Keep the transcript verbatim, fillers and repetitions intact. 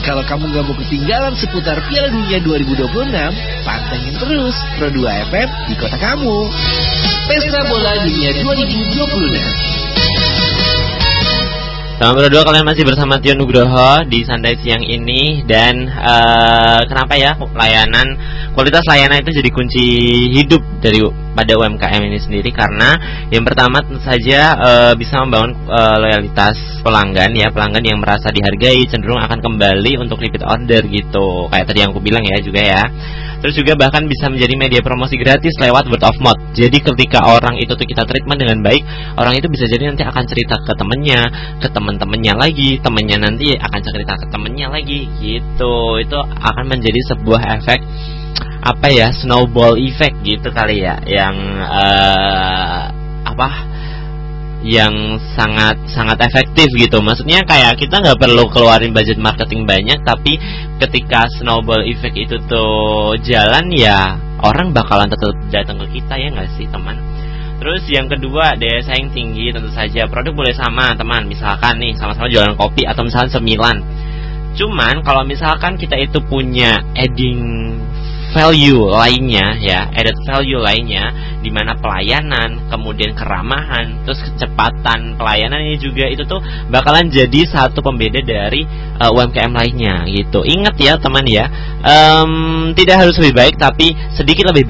Kalau kamu gak mau ketinggalan seputar Piala Dunia dua ribu dua puluh enam, pantengin terus Pro dua F M di kota kamu. Pesta Bola Dunia dua ribu dua puluh enam. Selamat berdua, kalian masih bersama Tio Nugroho di Santai Siang ini. Dan uh, kenapa ya layanan, kualitas layanan itu jadi kunci hidup dari pada U M K M ini sendiri. Karena yang pertama tentu saja uh, bisa membangun uh, loyalitas pelanggan ya. Pelanggan yang merasa dihargai cenderung akan kembali untuk repeat order gitu. Kayak tadi yang aku bilang ya juga ya. Terus juga bahkan bisa menjadi media promosi gratis lewat word of mouth. Jadi ketika orang itu tuh kita treatment dengan baik, orang itu bisa jadi nanti akan cerita ke temennya, ke teman-temannya lagi, temennya nanti akan cerita ke temennya lagi gitu. Itu akan menjadi sebuah efek apa ya, snowball effect gitu kali ya, yang uh, apa yang sangat sangat efektif gitu. Maksudnya kayak kita nggak perlu keluarin budget marketing banyak, tapi ketika snowball effect itu tuh jalan ya, orang bakalan tetap datang ke kita ya nggak sih teman. Terus yang kedua, daya saing tinggi. Tentu saja produk boleh sama teman, misalkan nih sama-sama jualan kopi atau misalkan sembilan. Cuman kalau misalkan kita itu punya adding value lainnya ya, added value lainnya, di mana pelayanan, kemudian keramahan, terus kecepatan pelayanan ini juga itu tuh bakalan jadi satu pembeda dari uh, U M K M lainnya gitu. Ingat ya teman ya, um, tidak harus lebih baik, tapi sedikit lebih